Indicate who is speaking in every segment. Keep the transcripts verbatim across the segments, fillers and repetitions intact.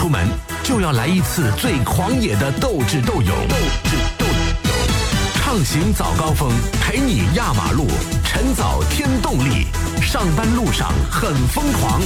Speaker 1: 门，就要来一次最狂野的斗智斗勇。斗智斗勇，畅行早高峰，陪你压马路，晨早添动力，上班路上很疯狂。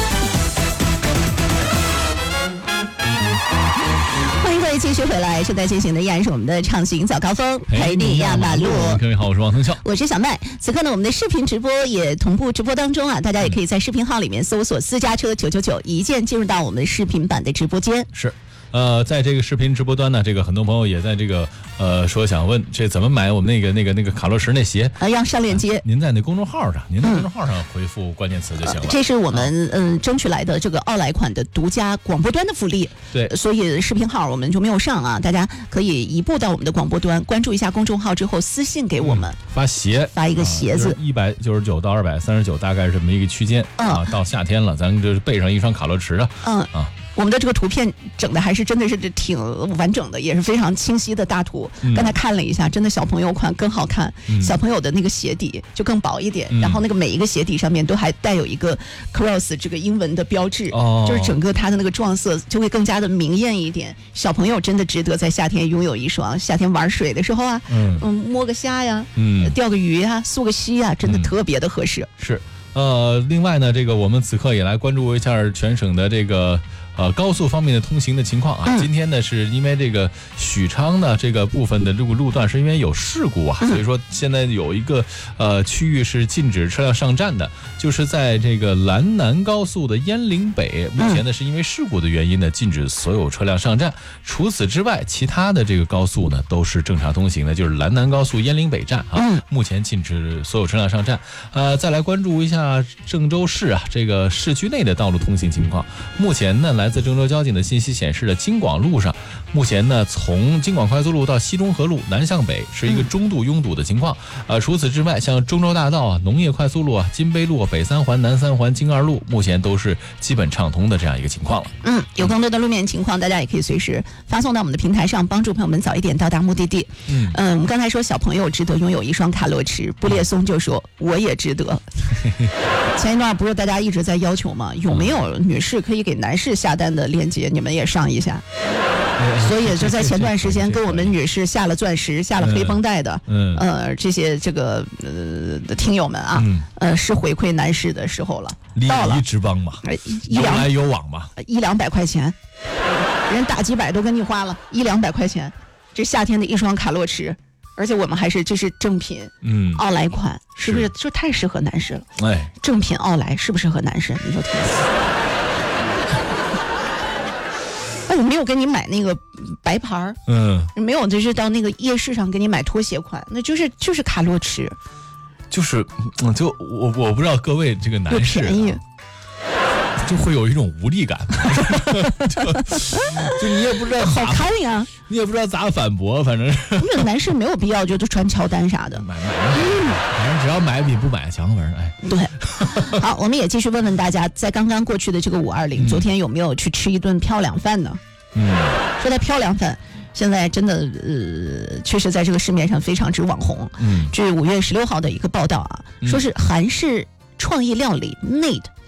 Speaker 2: 欢迎各位继续回来，正在进行的依然是我们的畅行早高峰，陪你压马路。
Speaker 3: 各位好，我是王腾笑，
Speaker 2: 我是小麦。此刻呢，我们的视频直播也同步直播当中啊，大家也可以在视频号里面搜索私家车九九九，一键进入到我们视频版的直播间。
Speaker 3: 是。呃，在这个视频直播端呢，这个很多朋友也在这个呃说想问这怎么买我们那个那个那个卡洛驰那鞋
Speaker 2: 啊，要上链接、啊。
Speaker 3: 您在那公众号上，您在公众号上回复关键词就行了。
Speaker 2: 呃、这是我们嗯、呃、争取来的这个奥莱款的独家广播端的福利。
Speaker 3: 对，
Speaker 2: 所以视频号我们就没有上啊，大家可以移步到我们的广播端，关注一下公众号之后私信给我们、嗯、
Speaker 3: 发鞋，
Speaker 2: 发一个鞋子，
Speaker 3: 一百九十九到二百三十九，大概是这么一个区间、嗯、啊。到夏天了，咱就是备上一双卡洛驰啊。
Speaker 2: 嗯
Speaker 3: 啊。
Speaker 2: 我们的这个图片整的还是真的是挺完整的，也是非常清晰的大图。嗯、刚才看了一下，真的小朋友款更好看，嗯、小朋友的那个鞋底就更薄一点、嗯，然后那个每一个鞋底上面都还带有一个 cross 这个英文的标志，
Speaker 3: 哦、
Speaker 2: 就是整个它的那个撞色就会更加的明艳一点。小朋友真的值得在夏天拥有一双，夏天玩水的时候啊，嗯，嗯摸个虾呀，嗯，钓个鱼呀，溯个溪呀，真的特别的合适。
Speaker 3: 嗯、是，呃，另外呢，这个我们此刻也来关注一下全省的这个。呃，高速方面的通行的情况啊，嗯、今天呢是因为这个许昌呢这个部分的这个路段是因为有事故啊，嗯、所以说现在有一个呃区域是禁止车辆上站的，就是在这个兰南高速的鄢陵北，目前呢是因为事故的原因呢禁止所有车辆上站。除此之外，其他的这个高速呢都是正常通行的，就是兰南高速鄢陵北站啊，嗯、目前禁止所有车辆上站。呃，再来关注一下郑州市啊这个市区内的道路通行情况，目前呢来自郑州交警的信息显示了京广路上，目前呢从京广快速路到西中河路南向北是一个中度拥堵的情况。呃，除此之外，像中州大道啊、农业快速路啊、金杯路、北三环、南三环、京二路，目前都是基本畅通的这样一个情况了。
Speaker 2: 嗯，有更多的路面情况，大家也可以随时发送到我们的平台上，帮助朋友们早一点到达目的地。嗯，嗯，我们刚才说小朋友值得拥有一双卡洛驰，布列松就说我也值得。前一段不是大家一直在要求吗？有没有女士可以给男士下单的链接，你们也上一下。所以就在前段时间跟我们女士下了钻石、下了黑绷带的，嗯，呃，这些这个呃听友们啊，嗯、呃，是回馈男士的时候了，到了，
Speaker 3: 礼仪之邦嘛，
Speaker 2: 一两
Speaker 3: 有来有往嘛，
Speaker 2: 一两百块钱，人大几百都给你花了，一两百块钱，这夏天的一双卡洛驰。而且我们还是这是正品，嗯，奥莱款，是不是就太适合男士了？
Speaker 3: 哎，
Speaker 2: 正品奥莱适不适合男士？你说听。哎，我没有给你买那个白牌儿，嗯，没有，就是到那个夜市上给你买拖鞋款，那就是就是卡洛驰，
Speaker 3: 就是嗯，就我我不知道各位这个男士、啊、
Speaker 2: 便宜。
Speaker 3: 就会有一种无力感，就, 就你也不知道
Speaker 2: 好看呀，
Speaker 3: 你也不知道咋反驳，反正
Speaker 2: 那男士没有必要就穿乔丹啥的，
Speaker 3: 买买，反正只要买比不买强，反正哎，
Speaker 2: 对。好，我们也继续问问大家，在刚刚过去的这个五二零，昨天有没有去吃一顿漂亮饭呢？嗯，说到漂亮饭。现在真的呃，确实在这个市面上非常之网红。嗯，据五月十六号的一个报道啊，嗯、说是韩式创意料理 Nate